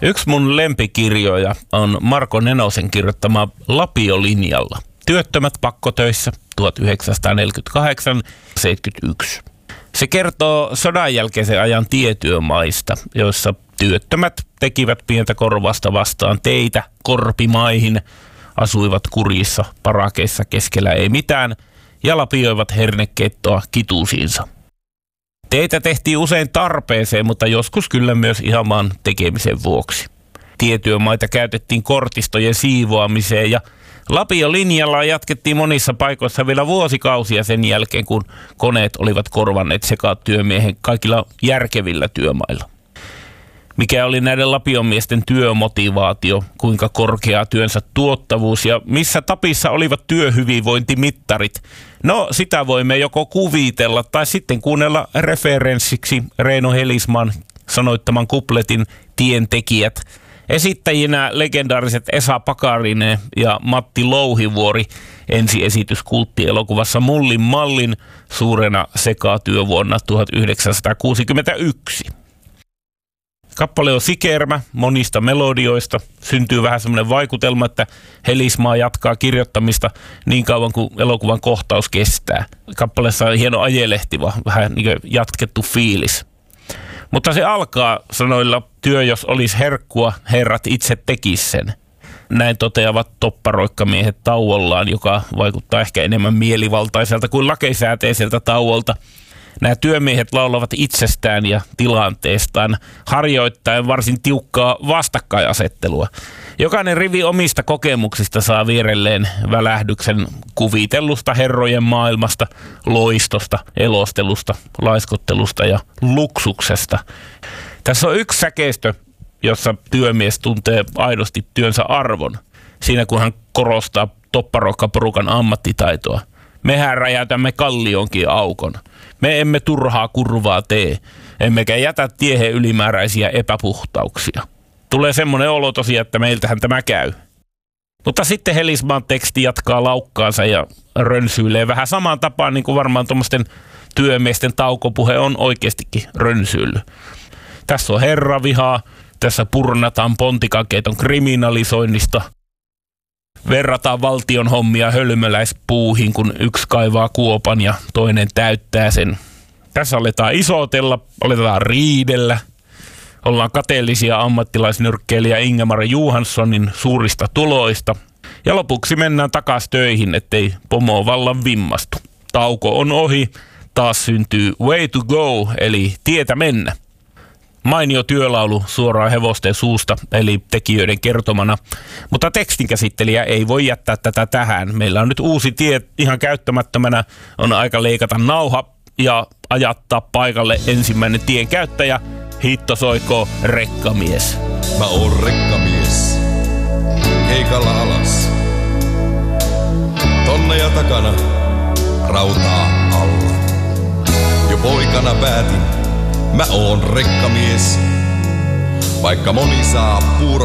Yksi mun lempikirjoja on Marko Nenosen kirjoittama Lapiolinjalla. Työttömät pakkotöissä 1948-71. Se kertoo sodan jälkeisen ajan tietyömaista, joissa työttömät tekivät pientä korvasta vastaan teitä korpimaihin, asuivat kurjissa parakeissa keskellä ei mitään ja lapioivat hernekeittoa kituusiinsa. Teitä tehtiin usein tarpeeseen, mutta joskus kyllä myös ihan maan tekemisen vuoksi. Tietyömaita käytettiin kortistojen siivoamiseen ja Lapiolinjalla jatkettiin monissa paikoissa vielä vuosikausia sen jälkeen, kun koneet olivat korvanneet sekatyömiehen kaikilla järkevillä työmailla. Mikä oli näiden lapiomiesten työmotivaatio, kuinka korkea työnsä tuottavuus ja missä tapissa olivat työhyvinvointimittarit? No, sitä voimme joko kuvitella tai sitten kuunnella referenssiksi Reino Helismaan sanoittaman kupletin Tientekijät. Esittäjinä legendaariset Esa Pakarinen ja Matti Louhivuori, ensiesitys kulttielokuvassa Mullin mallin suurena sekatyövuonna 1961. Kappale on sikermä monista melodioista. Syntyy vähän semmoinen vaikutelma, että Helismaa jatkaa kirjoittamista niin kauan kuin elokuvan kohtaus kestää. Kappaleessa on hieno ajelehtiva, vähän niin kuin jatkettu fiilis. Mutta se alkaa sanoilla työ jos olisi herkkua, herrat itse tekis sen. Näin toteavat topparoikkamiehet tauollaan, joka vaikuttaa ehkä enemmän mielivaltaiselta kuin lakeisääteiseltä tauolta. Nämä työmiehet laulavat itsestään ja tilanteestaan, harjoittaen varsin tiukkaa vastakkainasettelua. Jokainen rivi omista kokemuksista saa vierelleen välähdyksen kuvitellusta herrojen maailmasta, loistosta, elostelusta, laiskottelusta ja luksuksesta. Tässä on yksi säkeistö, jossa työmies tuntee aidosti työnsä arvon. Siinä kun hän korostaa topparokkaporukan ammattitaitoa. Mehän räjäytämme kallionkin aukon. Me emme turhaa kurvaa tee, emmekä jätä tiehen ylimääräisiä epäpuhtauksia. Tulee semmoinen olo tosiaan, että meiltähän tämä käy. Mutta sitten Helismaan teksti jatkaa laukkaansa ja rönsyilee vähän samaan tapaan, niin kuin varmaan tuommoisten työmiesten taukopuhe on oikeastikin rönsyilly. Tässä on herravihaa, tässä purnataan pontikakeiton kriminalisoinnista. Verrataan valtion hommia hölmöläispuuhin, kun yksi kaivaa kuopan ja toinen täyttää sen. Tässä aletaan isotella, aletaan riidellä. Ollaan kateellisia ammattilaisnyrkkeilijä Ingemar Johanssonin suurista tuloista. Ja lopuksi mennään takaisin töihin, ettei pomo vallan vimmastu. Tauko on ohi, taas syntyy way to go, eli tietä mennä. Mainio työlaulu suoraan hevosten suusta, eli tekijöiden kertomana. Mutta tekstinkäsittelijä ei voi jättää tätä tähän. Meillä on nyt uusi tie ihan käyttämättömänä. On aika leikata nauha ja ajattaa paikalle ensimmäinen tien käyttäjä. Hitto soikoo rekkamies. Mä oon rekkamies. Keikalla alas. Tonneja takana. Rautaa alla. Jo poikana päätin. Mä oon rekkamies, vaikka moni saa puuron